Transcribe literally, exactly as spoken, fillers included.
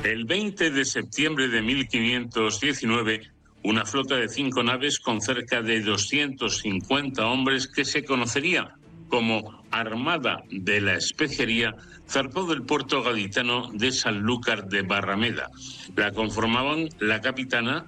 El veinte de septiembre de mil quinientos diecinueve, una flota de cinco naves con cerca de doscientos cincuenta hombres, que se conocería como Armada de la Especería, zarpó del puerto gaditano de Sanlúcar de Barrameda. La conformaban la capitana